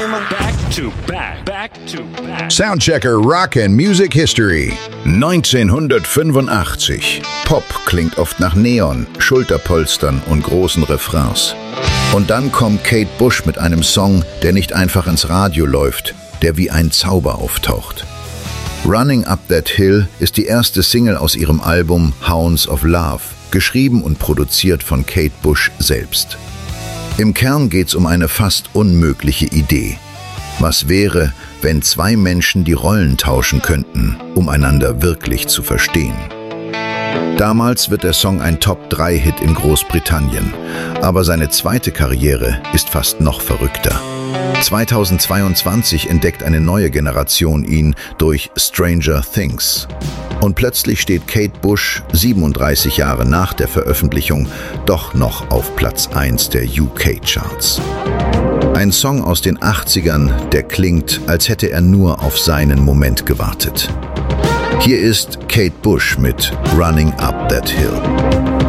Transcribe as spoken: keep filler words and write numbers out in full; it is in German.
Back to back, back to back. Soundchecker Rock and Music History. neunzehnhundertfünfundachtzig. Pop klingt oft nach Neon, Schulterpolstern und großen Refrains. Und dann kommt Kate Bush mit einem Song, der nicht einfach ins Radio läuft, der wie ein Zauber auftaucht. Running Up That Hill ist die erste Single aus ihrem Album Hounds of Love, geschrieben und produziert von Kate Bush selbst. Im Kern geht's um eine fast unmögliche Idee. Was wäre, wenn zwei Menschen die Rollen tauschen könnten, um einander wirklich zu verstehen? Damals wird der Song ein Top drei Hit in Großbritannien, aber seine zweite Karriere ist fast noch verrückter. zweitausendzweiundzwanzig entdeckt eine neue Generation ihn durch Stranger Things. Und plötzlich steht Kate Bush, siebenunddreißig Jahre nach der Veröffentlichung, doch noch auf Platz eins der U K-Charts. Ein Song aus den achtzigern, der klingt, als hätte er nur auf seinen Moment gewartet. Hier ist Kate Bush mit Running Up That Hill.